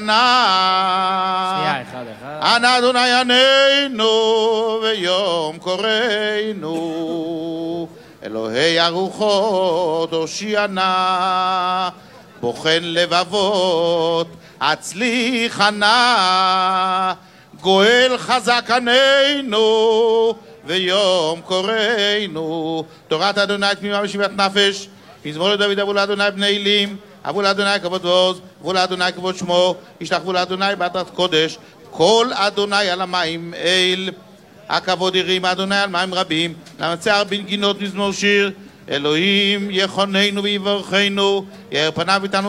שנה. שנייה, אחד. אנא אדוני עננו ויום קוראנו, אלוהי הרוחות הושיענה, בוחן לבבות הצליחה נא, גואל חזק עננו ויום קוראנו. תורת אדוני תמימה ושיבת נפש, מזמור לדוד. אבו לאדוני בני אלים, אבו לאדוני כבוד עוז, אבו לאדוני כבוד שמו, ישתחוו לאדוני בעדת קודש. כל אדוני על המים אל, הכבוד ירים אדוני על מים רבים, למצער בנגינות מזמור שיר. אלוהים יחוננו ויברכנו, יאר פניו איתנו